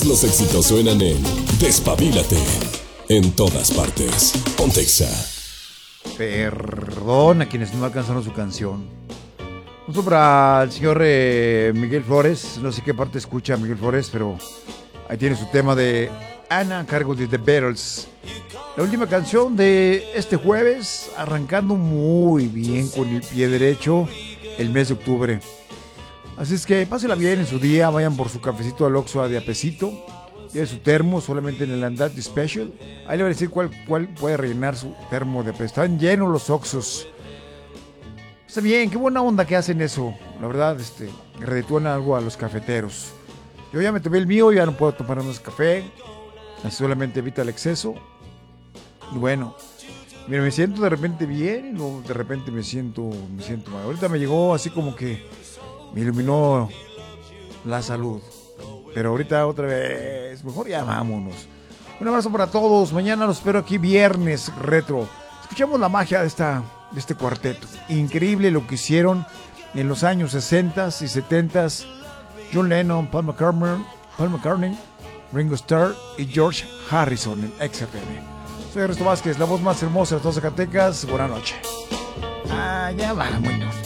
Los éxitos suenan en Despabilate. En todas partes. Pontexa. Perdón a quienes no alcanzaron su canción. Justo para el señor Miguel Flores. No sé qué parte escucha Miguel Flores, pero ahí tiene su tema de Ana a cargo de The Beatles. La última canción de este jueves, arrancando muy bien con el pie derecho el mes de octubre. Así es que pásela bien en su día, vayan por su cafecito al Oxxo de apesito, lleve su termo solamente en el Andati Special. Ahí le voy a decir cuál puede rellenar su termo de apesito. Están llenos los Oxxos. Está bien, qué buena onda que hacen eso. La verdad, reditúan algo a los cafeteros. Yo ya me tomé el mío, ya no puedo tomar más café. Así solamente evita el exceso. Y bueno, mira, me siento de repente bien y luego de repente me siento mal. Ahorita me llegó así como que me iluminó la salud. Pero ahorita otra vez, mejor ya vámonos. Un abrazo para todos. Mañana los espero aquí viernes retro. Escuchamos la magia de este cuarteto. Increíble lo que hicieron en los años 60 y 70. John Lennon, Paul McCartney, Ringo Starr y George Harrison en XFM. Soy Ernesto Vázquez, la voz más hermosa de todas Zacatecas. Buenas noches. Ya vámonos.